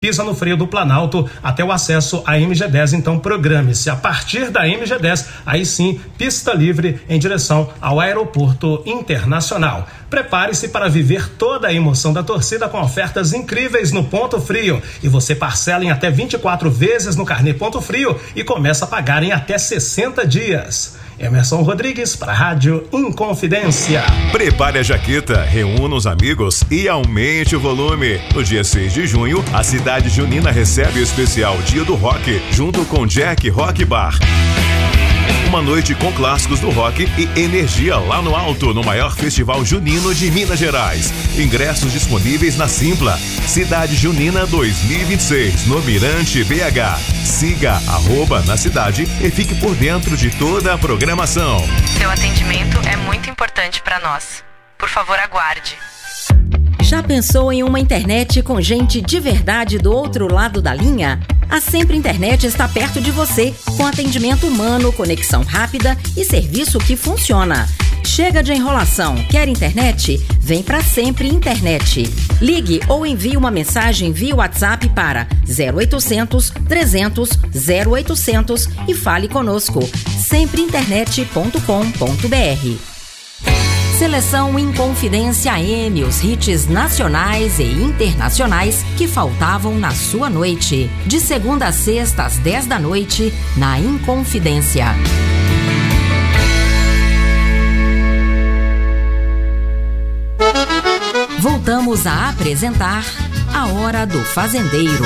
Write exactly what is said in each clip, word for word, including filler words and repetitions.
Pisa no Freio do Planalto até o acesso à M G dez, então programe-se. A partir da M G dez, aí sim, pista livre em direção ao Aeroporto Internacional. Prepare-se para viver toda a emoção da torcida com ofertas incríveis no Ponto Frio. E você parcela em até vinte e quatro vezes no carnê Ponto Frio e começa a pagar em até sessenta dias. Emerson Rodrigues para a Rádio Inconfidência. Prepare a jaqueta, reúna os amigos e aumente o volume. No dia seis de junho, a cidade junina recebe o especial Dia do Rock, junto com Jack Rock Bar. Uma noite com clássicos do rock e energia lá no alto, no maior festival junino de Minas Gerais. Ingressos disponíveis na Simpla. Cidade Junina dois mil e vinte e seis, no Mirante B H. Siga arroba na cidade e fique por dentro de toda a programação. Seu atendimento é muito importante para nós. Por favor, aguarde. Já pensou em uma internet com gente de verdade do outro lado da linha? A Sempre Internet está perto de você, com atendimento humano, conexão rápida e serviço que funciona. Chega de enrolação. Quer internet? Vem pra Sempre Internet. Ligue ou envie uma mensagem via WhatsApp para zero oitocentos, trezentos, zero oitocentos e fale conosco. sempre internet ponto com ponto b r. Seleção Inconfidência A M, os hits nacionais e internacionais que faltavam na sua noite. De segunda a sexta às dez da noite, na Inconfidência. Voltamos a apresentar A Hora do Fazendeiro.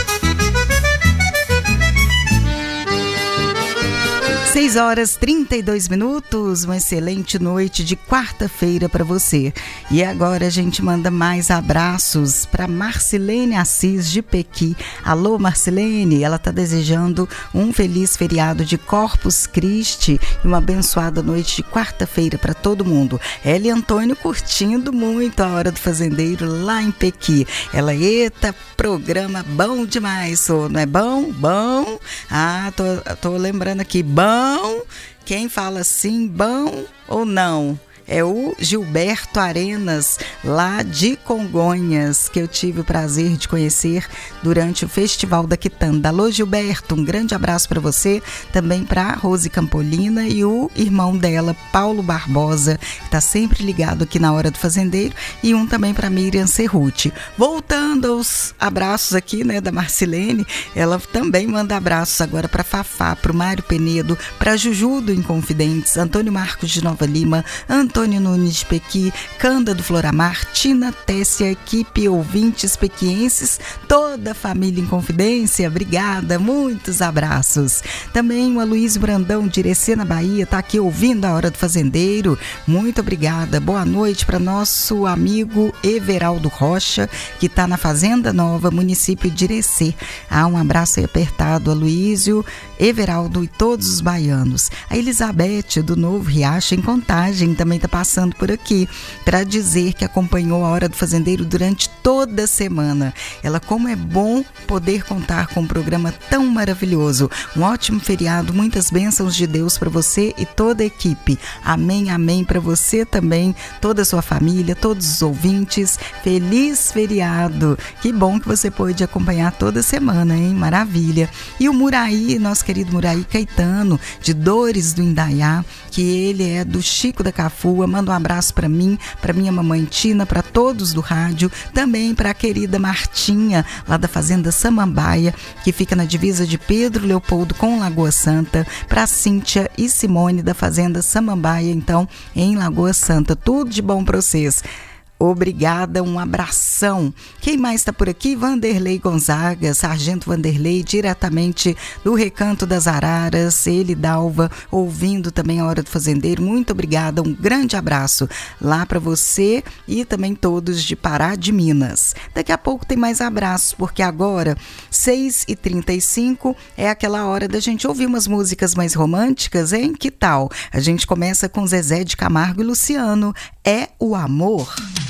seis horas e trinta e dois minutos, uma excelente noite de quarta-feira para você. E agora a gente manda mais abraços para Marcilene Assis de Pequi. Alô, Marcilene, ela está desejando um feliz feriado de Corpus Christi e uma abençoada noite de quarta-feira para todo mundo. Ela e Antônio curtindo muito a Hora do Fazendeiro lá em Pequi. Ela, eita, programa bom demais, sou, não é bom? Bom? Ah, tô, tô lembrando aqui, bom. Quem fala assim, bom ou não? É o Gilberto Arenas, lá de Congonhas, que eu tive o prazer de conhecer durante o Festival da Quitanda. Alô, Gilberto, um grande abraço para você, também para a Rose Campolina e o irmão dela, Paulo Barbosa, que está sempre ligado aqui na Hora do Fazendeiro, e um também para Miriam Cerruti. Voltando aos abraços aqui, né, da Marcilene, ela também manda abraços agora para Fafá, para o Mário Penedo, para Juju do Inconfidentes, Antônio Marcos de Nova Lima, Antônio Antônio Nunes de Pequi, Canda do Floramar, Tina Tessia, equipe, ouvintes pequienses, toda a família Inconfidência, obrigada, muitos abraços. Também o Aloysio Brandão de Irecê, na Bahia, está aqui ouvindo a Hora do Fazendeiro, muito obrigada, boa noite para nosso amigo Everaldo Rocha, que está na Fazenda Nova, município de Irecê. Ah, um abraço aí apertado, Aloysio, Everaldo e todos os baianos. A Elizabeth do Novo Riacho, em Contagem, também está passando por aqui para dizer que acompanhou a Hora do Fazendeiro durante toda a semana. Ela, como é bom poder contar com um programa tão maravilhoso. Um ótimo feriado, muitas bênçãos de Deus para você e toda a equipe. Amém, amém para você também, toda a sua família, todos os ouvintes. Feliz feriado. Que bom que você pôde acompanhar toda semana, hein? Maravilha. E o Muraí, nosso querido Muraí Caetano, de Dores do Indaiá, que ele é do Chico da Cafua, manda um abraço para mim, para minha mamãe Tina, para todos do rádio, também para a querida Martinha, lá da Fazenda Samambaia, que fica na divisa de Pedro Leopoldo com Lagoa Santa, para Cíntia e Simone da Fazenda Samambaia, então, em Lagoa Santa. Tudo de bom para vocês. Obrigada, um abração. Quem mais está por aqui? Vanderlei Gonzaga, Sargento Vanderlei, diretamente do Recanto das Araras, ele, Dalva, ouvindo também a Hora do Fazendeiro. Muito obrigada, um grande abraço lá para você e também todos de Pará de Minas. Daqui a pouco tem mais abraços, porque agora, seis e trinta e cinco, é aquela hora da gente ouvir umas músicas mais românticas, hein? Que tal? A gente começa com Zezé de Camargo e Luciano, É o Amor.